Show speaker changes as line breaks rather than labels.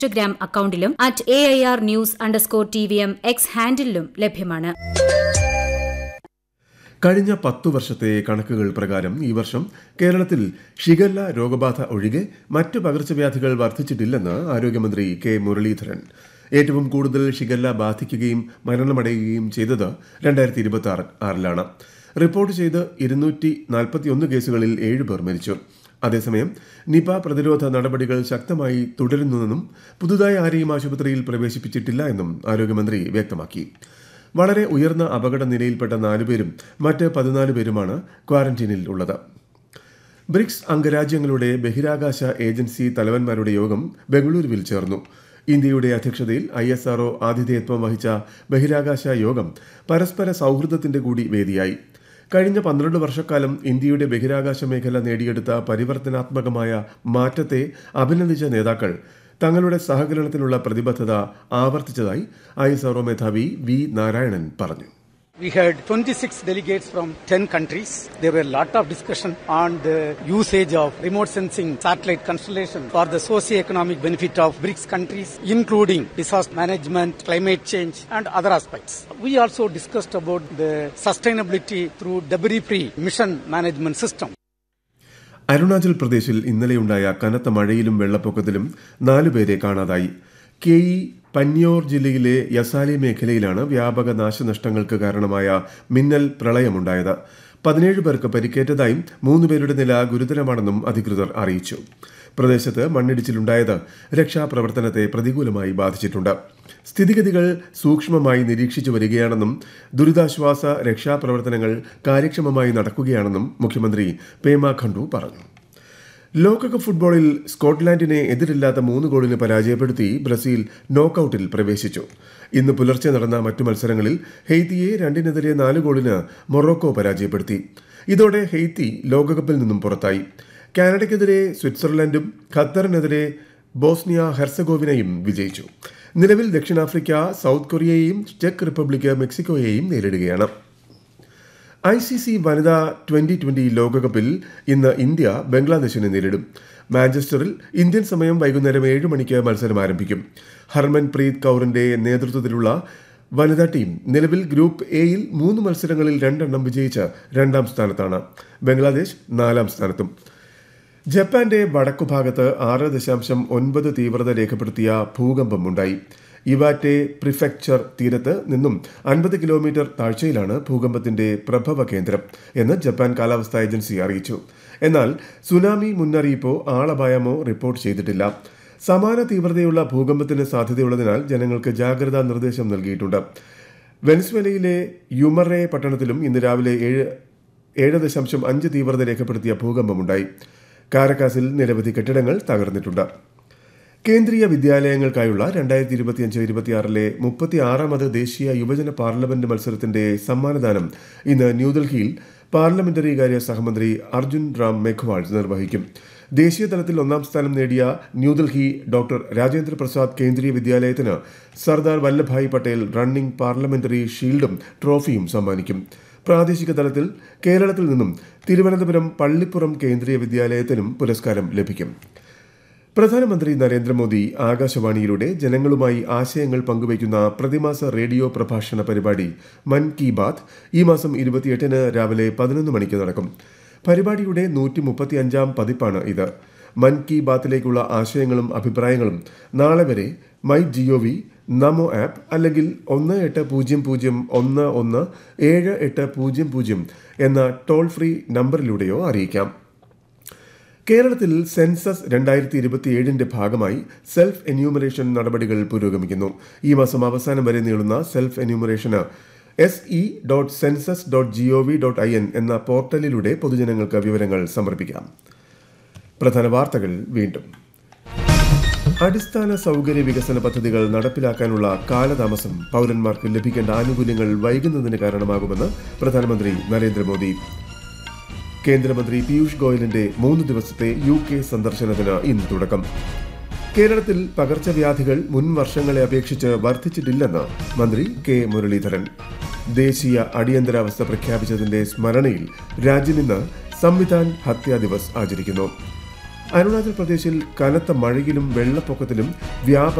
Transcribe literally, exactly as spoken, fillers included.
Instagram അക്കൌണ്ടിലും at A I R news underscore T V M X ഹാൻഡിലും ലഭ്യമാണ്.
കഴിഞ്ഞ പത്തു വർഷത്തെ കണക്കുകൾ പ്രകാരം ഈ വർഷം കേരളത്തിൽ ഷിഗല്ല രോഗബാധ ഒഴികെ മറ്റ് പകർച്ചവ്യാധികൾ വർദ്ധിച്ചിട്ടില്ലെന്ന് ആരോഗ്യമന്ത്രി കെ മുരളീധരൻ. ഏറ്റവും കൂടുതൽ ഷിഗല്ല ബാധിക്കുകയും മരണമടയുകയും ചെയ്തത് രണ്ടായിരത്തി ഇരുപത്തി ആറ് ആറിലാണ്. റിപ്പോർട്ട് ചെയ്ത് ഇരുന്നൂറ്റി നാൽപ്പത്തിയൊന്ന് കേസുകളിൽ ഏഴുപേർ മരിച്ചു. അതേസമയം നിപ പ്രതിരോധ നടപടികൾ ശക്തമായി തുടരുന്നുവെന്നും പുതുതായി ആരെയും ആശുപത്രിയിൽ പ്രവേശിപ്പിച്ചിട്ടില്ല എന്നും ആരോഗ്യമന്ത്രി വ്യക്തമാക്കി. വളരെ ഉയർന്ന അപകട നിലയിൽപ്പെട്ട നാലുപേരും മറ്റ് പതിനാല് പേരുമാണ് ക്വാറന്റീനിൽ ഉള്ളത്. ബ്രിക്സ് അംഗരാജ്യങ്ങളുടെ ബഹിരാകാശ ഏജൻസി തലവന്മാരുടെ യോഗം ബംഗളൂരുവിൽ ചേർന്നു. ഇന്ത്യയുടെ അധ്യക്ഷതയിൽ ഐ എസ് ആർഒ ആതിഥേയത്വം വഹിച്ച ബഹിരാകാശ യോഗം പരസ്പര സൌഹൃദത്തിന്റെ കൂടി വേദിയായി. കഴിഞ്ഞ പന്ത്രണ്ട് വർഷക്കാലം ഇന്ത്യയുടെ ബഹിരാകാശ മേഖല നേടിയെടുത്ത പരിവർത്തനാത്മകമായ മാറ്റത്തെ അഭിനന്ദിച്ച നേതാക്കൾ തങ്ങളുടെ സഹകരണത്തിനുള്ള പ്രതിബദ്ധത ആവർത്തിച്ചതായി ഐ എസ് ആർഒ മേധാവി വി നാരായണൻ പറഞ്ഞു.
We had twenty-six delegates from ten countries. There were a lot of discussion on the usage of remote sensing satellite constellation for the socio-economic benefit of BRICS countries, including disaster management, climate change and other aspects. We also discussed about the sustainability through debris-free mission management system.
Arunachal പ്രദേശിൽ ഇന്നലെയുണ്ടായ കനത്ത മഴയിലും വെള്ളപ്പൊക്കത്തിലും നാലുപേരെ കാണാതായി. K E പന്യോർ ജില്ലയിലെ യസാലി മേഖലയിലാണ് വ്യാപക നാശനഷ്ടങ്ങൾക്ക് കാരണമായ മിന്നൽ പ്രളയമുണ്ടായത്. പതിനേഴ് പേർക്ക് പരിക്കേറ്റതായും മൂന്നുപേരുടെ നില ഗുരുതരമാണെന്നും അധികൃതർ അറിയിച്ചു. പ്രദേശത്ത് മണ്ണിടിച്ചിലുണ്ടായത് രക്ഷാപ്രവർത്തനത്തെ പ്രതികൂലമായി ബാധിച്ചിട്ടുണ്ട്. സ്ഥിതിഗതികൾ സൂക്ഷ്മമായി നിരീക്ഷിച്ചു വരികയാണെന്നും ദുരിതാശ്വാസ രക്ഷാപ്രവർത്തനങ്ങൾ കാര്യക്ഷമമായി നടക്കുകയാണെന്നും മുഖ്യമന്ത്രി പേമ ഖണ്ഡു പറഞ്ഞു. ലോകകപ്പ് ഫുട്ബോളിൽ സ്കോട്ട്ലാൻഡിനെ എതിരില്ലാത്ത മൂന്ന് ഗോളിന് പരാജയപ്പെടുത്തി ബ്രസീൽ നോക്കൌട്ടിൽ പ്രവേശിച്ചു. ഇന്ന് പുലർച്ചെ നടന്ന മറ്റു മത്സരങ്ങളിൽ ഹെയ്ത്തിയെ രണ്ടിനെതിരെ നാല് ഗോളിന് മൊറോക്കോ പരാജയപ്പെടുത്തി. ഇതോടെ ഹെയ്ത്തി ലോകകപ്പിൽ നിന്നും പുറത്തായി. കാനഡയ്ക്കെതിരെ സ്വിറ്റ്സർലൻഡും ഖത്തറിനെതിരെ ബോസ്നിയ ഹെർസഗോവിനയും വിജയിച്ചു. നിലവിൽ ദക്ഷിണാഫ്രിക്ക സൗത്ത് കൊറിയയെയും ചെക്ക് റിപ്പബ്ലിക് മെക്സിക്കോയെയും നേരിടുകയാണ്. ഐ സി സി വനിതാ ട്വന്റി ട്വന്റി ലോകകപ്പിൽ ഇന്ന് ഇന്ത്യ ബംഗ്ലാദേശിനെ നേരിടും. മാഞ്ചസ്റ്ററിൽ ഇന്ത്യൻ സമയം വൈകുന്നേരം ഏഴ് മണിക്ക് മത്സരം ആരംഭിക്കും. ഹർമൻ പ്രീത് കൌറിന്റെ നേതൃത്വത്തിലുള്ള വനിതാ ടീം നിലവിൽ ഗ്രൂപ്പ് എയിൽ മൂന്ന് മത്സരങ്ങളിൽ രണ്ടെണ്ണം വിജയിച്ച് രണ്ടാം സ്ഥാനത്താണ്. ബംഗ്ലാദേശ് നാലാം സ്ഥാനത്തും. ജപ്പാന്റെ വടക്കുഭാഗത്ത് ആറ് ദശാംശം ഒൻപത് തീവ്രത രേഖപ്പെടുത്തിയ ഭൂകമ്പം ഉണ്ടായി. ഇവാറ്റെ പ്രിഫെക്ചർ തീരത്ത് നിന്നും അൻപത് കിലോമീറ്റർ താഴ്ചയിലാണ് ഭൂകമ്പത്തിന്റെ പ്രഭവ കേന്ദ്രം എന്ന് ജപ്പാൻ കാലാവസ്ഥാ ഏജൻസി അറിയിച്ചു. എന്നാൽ സുനാമി മുന്നറിയിപ്പോ ആളപായമോ റിപ്പോർട്ട് ചെയ്തിട്ടില്ല. സമാന തീവ്രതയുള്ള ഭൂകമ്പത്തിന് സാധ്യതയുള്ളതിനാൽ ജനങ്ങൾക്ക് ജാഗ്രതാ നിർദ്ദേശം നൽകിയിട്ടുണ്ട്. വെനസ്വേലയിലെ യുമറെ പട്ടണത്തിലും ഇന്ന് രാവിലെ ഏഴ് ഏഴ് ദശാംശം അഞ്ച് തീവ്രത രേഖപ്പെടുത്തിയ ഭൂകമ്പമുണ്ടായി. കാരക്കാസിൽ നിരവധി കെട്ടിടങ്ങൾ തകർന്നിട്ടുണ്ട്. കേന്ദ്രീയ വിദ്യാലയങ്ങൾക്കായുള്ള രണ്ടായിരത്തി ഇരുപത്തിയഞ്ച് ഇരുപത്തിയാറിലെ മുപ്പത്തി ആറാമത് ദേശീയ യുവജന പാർലമെന്റ് മത്സരത്തിന്റെ സമ്മാനദാനം ഇന്ന് ന്യൂഡൽഹിയിൽ പാർലമെന്ററി കാര്യ സഹമന്ത്രി അർജുൻ റാം മേഘ്വാൾ നിർവഹിക്കും. ദേശീയ തലത്തിൽ ഒന്നാം സ്ഥാനം നേടിയ ന്യൂഡൽഹി ഡോക്ടർ രാജേന്ദ്ര പ്രസാദ് കേന്ദ്രീയ വിദ്യാലയത്തിന് സർദാർ വല്ലഭായ് പട്ടേൽ റണ്ണിംഗ് പാർലമെന്ററി ഷീൽഡും ട്രോഫിയും സമ്മാനിക്കും. പ്രാദേശിക തലത്തിൽ കേരളത്തിൽ നിന്നും തിരുവനന്തപുരം പള്ളിപ്പുറം കേന്ദ്രീയ വിദ്യാലയത്തിനും പുരസ്കാരം ലഭിക്കും. പ്രധാനമന്ത്രി നരേന്ദ്രമോദി ആകാശവാണിയിലൂടെ ജനങ്ങളുമായി ആശയങ്ങൾ പങ്കുവയ്ക്കുന്ന പ്രതിമാസ റേഡിയോ പ്രഭാഷണ പരിപാടി മൻ കി ബാത്ത് ഈ മാസം ഇരുപത്തിയെട്ടിന് രാവിലെ പതിനൊന്ന് മണിക്ക് നടക്കും. പരിപാടിയുടെ നൂറ്റി മുപ്പത്തി അഞ്ചാം പതിപ്പാണ് ഇത്. മൻ കി ബാത്തിലേക്കുള്ള ആശയങ്ങളും അഭിപ്രായങ്ങളും നാളെ വരെ മൈ ജിഒവി, നമോ ആപ്പ് അല്ലെങ്കിൽ ഒന്ന് എട്ട് പൂജ്യം പൂജ്യം ഒന്ന് ഒന്ന് ഏഴ് എട്ട് പൂജ്യം പൂജ്യം എന്ന ടോൾ ഫ്രീ നമ്പറിലൂടെയോ അറിയിക്കാം. കേരളത്തിൽ സെൻസസ് രണ്ടായിരത്തി ഇരുപത്തിയേഴിന്റെ ഭാഗമായി സെൽഫ് എന്യൂമറേഷൻ നടപടികൾ പുരോഗമിക്കുന്നു. ഈ മാസം അവസാനം വരെ നീളുന്ന self എന്യൂമറേഷന് S E dot census dot G O V dot I N എന്ന പോർട്ടലിലൂടെ പൊതുജനങ്ങൾക്ക് വിവരങ്ങൾ സമർപ്പിക്കാം. പ്രധാന വാർത്തകൾ വീണ്ടും. അടിസ്ഥാന സൗകര്യ വികസന പദ്ധതികൾ നടപ്പിലാക്കാനുള്ള കാലതാമസം പൌരന്മാർക്ക് ലഭിക്കേണ്ട ആനുകൂല്യങ്ങൾ വൈകുന്നതിന് കാരണമാകുമെന്ന് പ്രധാനമന്ത്രി നരേന്ദ്രമോദി. കേന്ദ്രമന്ത്രി പീയൂഷ് ഗോയലിന്റെ മൂന്ന് ദിവസത്തെ യു കെ സന്ദർശനത്തിന് ഇന്ന് തുടക്കം. കേരളത്തിൽ പകർച്ചവ്യാധികൾ മുൻ വർഷങ്ങളെ അപേക്ഷിച്ച് വർദ്ധിച്ചിട്ടില്ലെന്ന് മന്ത്രി കെ മുരളീധരൻ. ദേശീയ അടിയന്തരാവസ്ഥ പ്രഖ്യാപിച്ചതിന്റെ സ്മരണയിൽ രാജ്യം ഇന്ന് സംവിധാൻ ഹത്യാ ദിവസ് ആചരിക്കുന്നു. അരുണാചൽ പ്രദേശിൽ കനത്ത മഴയിലും വെള്ളപ്പൊക്കത്തിലും വ്യാപക